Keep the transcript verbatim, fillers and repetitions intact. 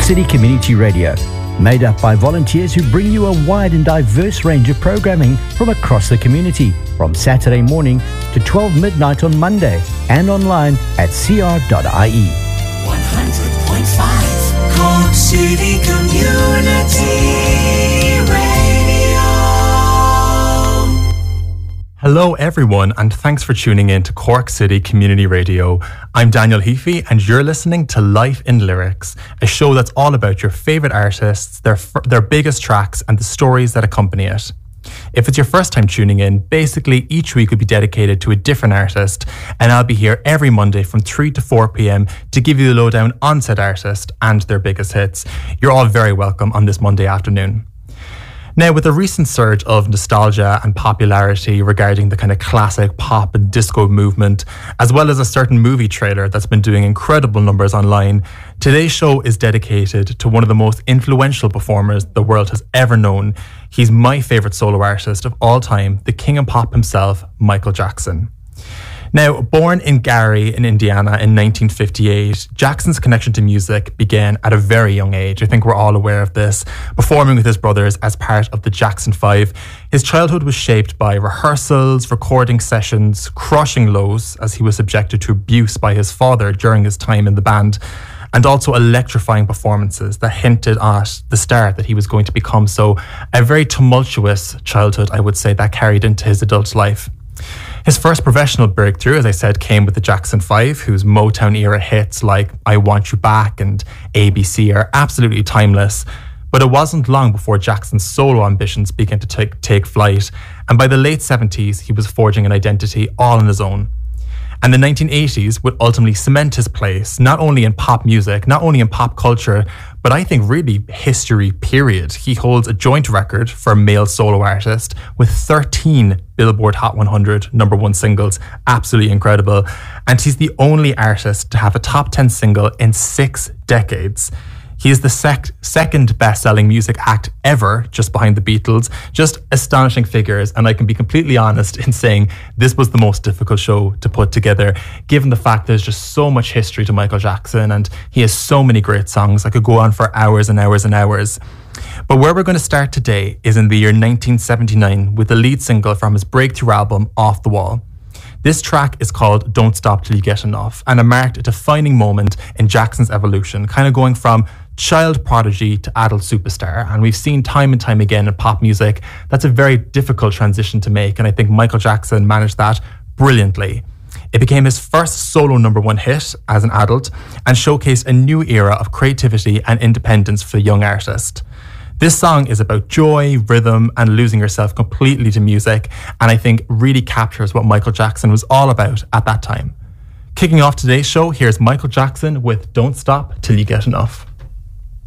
City Community Radio, made up by volunteers who bring you a wide and diverse range of programming from across the community, from Saturday morning to twelve midnight on Monday, and online at c r dot i e. one hundred point five Cork City Community Radio. Hello everyone, and thanks for tuning in to Cork City Community Radio. I'm Daniel Heafy and you're listening to Life in Lyrics, a show that's all about your favourite artists, their, their biggest tracks and the stories that accompany it. If it's your first time tuning in, basically each week will be dedicated to a different artist, and I'll be here every Monday from three to four p.m. to give you the lowdown on said artist and their biggest hits. You're all very welcome on this Monday afternoon. Now, with the recent surge of nostalgia and popularity regarding the kind of classic pop and disco movement, as well as a certain movie trailer that's been doing incredible numbers online, today's show is dedicated to one of the most influential performers the world has ever known. He's my favourite solo artist of all time, the king of pop himself, Michael Jackson. Now, born in Gary in Indiana in nineteen fifty-eight, Jackson's connection to music began at a very young age. I think we're all aware of this, performing with his brothers as part of the Jackson Five. His childhood was shaped by rehearsals, recording sessions, crushing lows as he was subjected to abuse by his father during his time in the band, and also electrifying performances that hinted at the start that he was going to become so a very tumultuous childhood, I would say, that carried into his adult life. His first professional breakthrough, as I said, came with the Jackson Five, whose Motown-era hits like I Want You Back and A B C are absolutely timeless. But it wasn't long before Jackson's solo ambitions began to take, take flight, and by the late seventies, he was forging an identity all on his own. And the nineteen eighties would ultimately cement his place, not only in pop music, not only in pop culture, but I think really history, period. He holds a joint record for a male solo artist with thirteen Billboard Hot one hundred number one singles. Absolutely incredible. And he's the only artist to have a top ten single in six decades. He is the sec- second best-selling music act ever, just behind the Beatles. Just astonishing figures, and I can be completely honest in saying this was the most difficult show to put together, given the fact there's just so much history to Michael Jackson, and he has so many great songs. I could go on for hours and hours and hours. But where we're going to start today is in the year nineteen seventy-nine with the lead single from his breakthrough album, Off the Wall. This track is called Don't Stop Till You Get Enough, and it marked a defining moment in Jackson's evolution, kind of going from child prodigy to adult superstar. And we've seen time and time again in pop music, that's a very difficult transition to make, and I think Michael Jackson managed that brilliantly. It became his first solo number one hit as an adult and showcased a new era of creativity and independence for the young artist. This song is about joy, rhythm, and losing yourself completely to music, and I think really captures what Michael Jackson was all about at that time. Kicking off today's show, here's Michael Jackson with Don't Stop Till You Get Enough.